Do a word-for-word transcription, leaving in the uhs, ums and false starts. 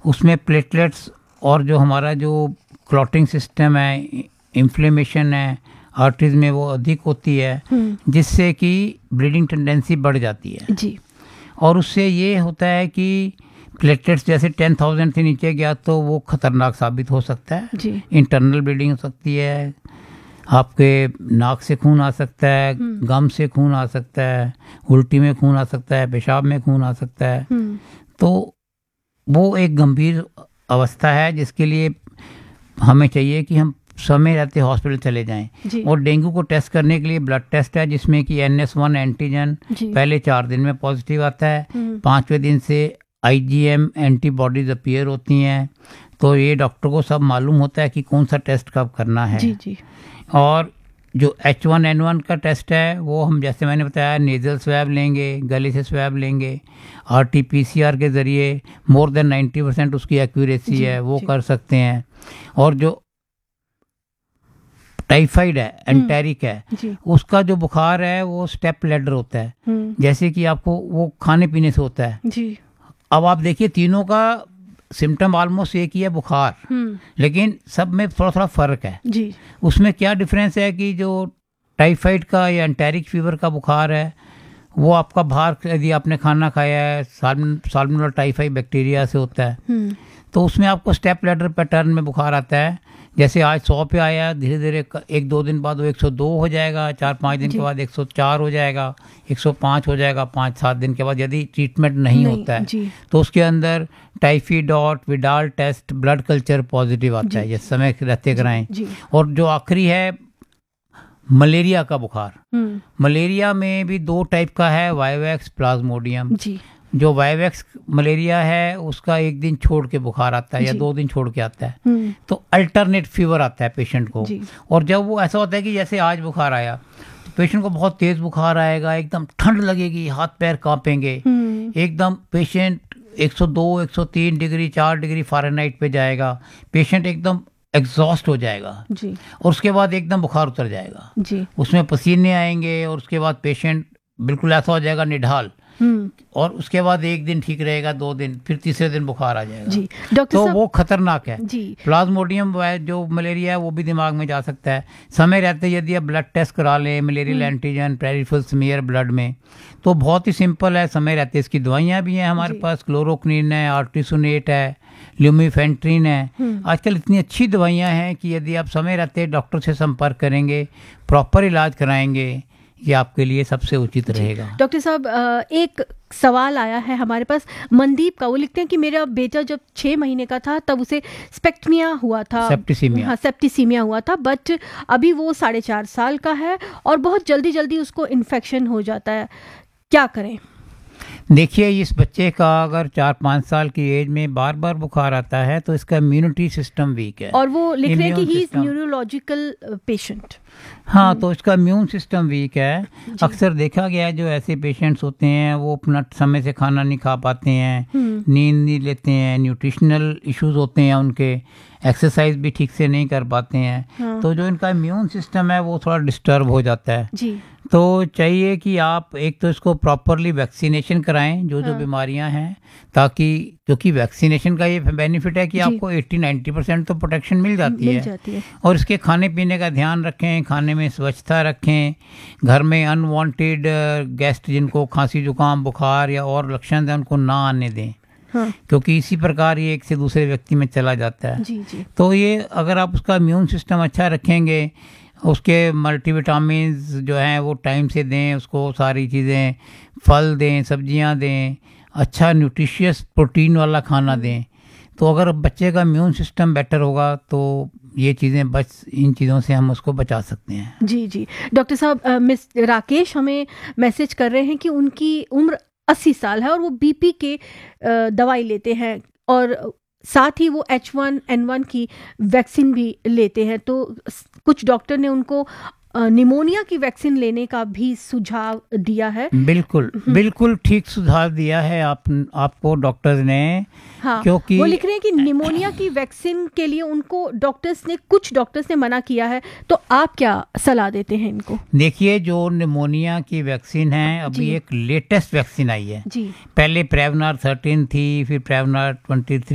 उसमें प्लेटलेट्स और जो हमारा जो क्लॉटिंग सिस्टम है, इन्फ्लेमेशन है आर्टरीज में, वो अधिक होती है, जिससे कि ब्लीडिंग टेंडेंसी बढ़ जाती है जी। और उससे ये होता है कि प्लेटलेट्स जैसे टेन थाउजेंड से नीचे गया तो वो खतरनाक साबित हो सकता है जी। इंटरनल ब्लीडिंग हो सकती है, आपके नाक से खून आ सकता है, गम से खून आ सकता है, उल्टी में खून आ सकता है, पेशाब में खून आ सकता है। तो वो एक गंभीर अवस्था है जिसके लिए हमें चाहिए कि हम समय रहते हॉस्पिटल चले जाएं। और डेंगू को टेस्ट करने के लिए ब्लड टेस्ट है जिसमें कि एन एस वन एंटीजन पहले चार दिन में पॉजिटिव आता है, पांचवें दिन से आईजीएम एंटीबॉडीज अपीयर होती हैं। तो ये डॉक्टर को सब मालूम होता है कि कौन सा टेस्ट कब करना है। जी जी। और जो एच वन एन वन का टेस्ट है वो हम जैसे मैंने बताया नेजल स्वैब लेंगे, गले से स्वैब लेंगे, R T P C R के ज़रिए मोर देन नाइन्टी परसेंट उसकी एक्यूरेसी है वो कर सकते हैं। और जो टाइफाइड है, एंटेरिक है, उसका जो बुखार है वो स्टेप लेडर होता है, जैसे कि आपको वो खाने पीने से होता है जी। अब आप देखिए तीनों का सिम्टम ऑलमोस्ट एक ही है, बुखार, लेकिन सब में थोड़ा थोड़ा फर्क है जी। उसमें क्या डिफरेंस है कि जो टाइफाइड का या एंटेरिक फीवर का बुखार है वो आपका बाहर यदि आपने खाना खाया है साल्मोनेला टाइफाइड बैक्टीरिया से होता है, तो उसमें आपको स्टेप लैडर पैटर्न में बुखार आता है। जैसे आज सौ पे आया, धीरे धीरे एक दो दिन बाद वो एक सौ दो हो जाएगा, चार पाँच दिन के बाद एक सौ चार हो जाएगा, एक सौ पाँच हो जाएगा, पाँच सात दिन के बाद यदि ट्रीटमेंट नहीं, नहीं होता है तो उसके अंदर टाइफीडॉट Widal test blood culture positive आता है, ये समय रहते कराएं। और जो आखिरी है मलेरिया का बुखार, मलेरिया में भी दो टाइप का है, वाइवैक्स प्लाज्मोडियम। जो वाइवैक्स मलेरिया है उसका एक दिन छोड़ के बुखार आता है या दो दिन छोड़ के आता है, तो अल्टरनेट फीवर आता है पेशेंट को। और जब वो ऐसा होता है कि जैसे आज बुखार आया तो पेशेंट को बहुत तेज बुखार आएगा, एकदम ठंड लगेगी, हाथ पैर कांपेंगे, एकदम पेशेंट एक सौ दो, एक सौ तीन डिग्री, चार डिग्री फ़ारेनहाइट पे जाएगा, पेशेंट एकदम एग्जॉस्ट हो जाएगा जी। और उसके बाद एकदम बुखार उतर जाएगा जी। उसमें पसीने आएंगे और उसके बाद पेशेंट बिल्कुल ऐसा हो जाएगा निढाल, और उसके बाद एक दिन ठीक रहेगा, दो दिन, फिर तीसरे दिन बुखार आ जाएगा जी। तो वो खतरनाक है जी। प्लाज्मोडियम जो मलेरिया है वो भी दिमाग में जा सकता है। समय रहते यदि आप ब्लड टेस्ट करा लें malarial antigen peripheral smear blood में तो बहुत ही सिंपल है, समय रहते इसकी दवाइयाँ भी हैं हमारे पास, क्लोरोक्विन है, आर्टिसोनेट है, ल्यूमीफेंट्रिन है। आजकल इतनी अच्छी दवाइयाँ हैं कि यदि आप समय रहते डॉक्टर से संपर्क करेंगे, प्रॉपर इलाज कराएंगे, ये आपके लिए सबसे उचित रहेगा। डॉक्टर साहब एक सवाल आया है हमारे पास मनदीप का, वो लिखते हैं कि मेरा बेटा जब छः महीने का था तब उसे स्पेक्टमिया हुआ था, सेप्टिसीमिया हाँ सेप्टिसीमिया हुआ था, बट अभी वो साढ़े चार साल का है और बहुत जल्दी जल्दी उसको इन्फेक्शन हो जाता है, क्या करें? देखिए इस बच्चे का अगर चार पाँच साल की एज में बार बार बुखार आता है तो इसका इम्यूनिटी सिस्टम वीक है, और वो लिख रहे हैं कि ही इज न्यूरोलॉजिकल पेशेंट। हाँ, तो इसका इम्यून सिस्टम वीक है। अक्सर देखा गया है जो ऐसे पेशेंट्स होते हैं वो अपना समय से खाना नहीं खा पाते हैं, नींद नहीं लेते हैं, न्यूट्रिशनल इश्यूज होते हैं उनके, एक्सरसाइज भी ठीक से नहीं कर पाते हैं, हाँ। तो जो इनका इम्यून सिस्टम है वो थोड़ा डिस्टर्ब हो जाता है जी। तो चाहिए कि आप एक तो इसको प्रॉपरली वैक्सीनेशन कराएं जो हाँ। जो बीमारियां हैं, ताकि क्योंकि वैक्सीनेशन का ये बेनिफिट है कि आपको अस्सी नब्बे परसेंट तो प्रोटेक्शन मिल जाती, मिल है।, जाती है। और इसके खाने पीने का ध्यान रखें, खाने में स्वच्छता रखें, घर में अनवांटेड गेस्ट जिनको खांसी जुकाम बुखार या और लक्षण हैं उनको ना आने दें, हाँ। क्योंकि इसी प्रकार ये एक से दूसरे व्यक्ति में चला जाता है जी, जी। तो ये अगर आप उसका इम्यून सिस्टम अच्छा रखेंगे, उसके मल्टीविटामिन जो हैं वो टाइम से दें, उसको सारी चीज़ें फल दें, सब्जियां दें, अच्छा न्यूट्रिशियस प्रोटीन वाला खाना दें, तो अगर बच्चे का इम्यून सिस्टम बेटर होगा तो ये चीज़ें बच इन चीज़ों से हम उसको बचा सकते हैं जी जी। डॉक्टर साहब, मिस राकेश हमें मैसेज कर रहे हैं कि उनकी उम्र अस्सी साल है और वो बीपी के दवाई लेते हैं और साथ ही वो एच वन एन वन की वैक्सीन भी लेते हैं, तो कुछ डॉक्टर ने उनको निमोनिया की वैक्सीन लेने का भी सुझाव दिया है। बिल्कुल बिल्कुल ठीक सुझाव दिया है आप आपको डॉक्टर्स ने, हाँ, क्योंकि वो लिख रहे हैं कि निमोनिया की वैक्सीन के लिए उनको डॉक्टर्स ने कुछ डॉक्टर्स ने मना किया है, तो आप क्या सलाह देते हैं इनको? देखिए जो निमोनिया की वैक्सीन है अभी एक लेटेस्ट वैक्सीन आई है जी। पहले प्रेवनार थर्टीन थी, फिर प्रेवनार ट्वेंटी थ्री